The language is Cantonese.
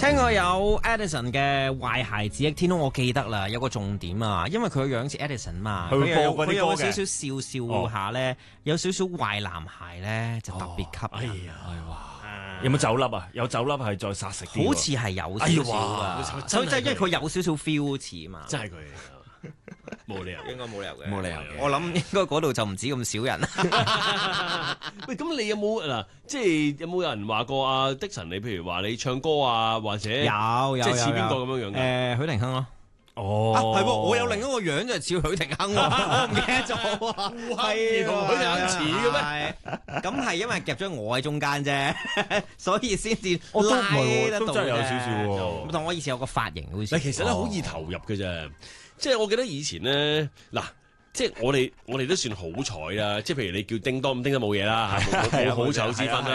聽過有 Edison 嘅壞孩子嘅天空，我記得啦，有個重點啊，因為佢個樣似 Edison 嘛， 佢會播嗰啲歌嘅佢有少少笑下咧，有少少壞男孩咧，就特別吸引。 有冇酒粒啊？有酒粒係再殺食啲。 好似係有少少啊，所以即係因為佢有少少 feel 似嘛。 真係佢。冇理由， 應該冇理由嘅， 冇理由嘅。 我諗應該嗰度就唔止咁少人。 喂，咁你有冇嗱？即係有冇人話過啊？的神，你譬如話你唱歌啊，或者有即係似邊個咁樣樣嘅？ 許廷鏗咯。 哦， 係喎，我有另一個樣就係似許廷鏗喎，我唔記得咗啊。係同許廷鏗似嘅咩？ 咁係因為夾咗我喺中間啫，所以先至我都唔拉係得到都真係有少少啫喎。 同我以前有個髮型好似。 嗱，其實咧好易投入嘅啫。即係我記得以前咧，嗱，即係我哋都算好彩啦。即係譬如你叫叮當咁，叮當冇嘢啦，冇好醜之分啦。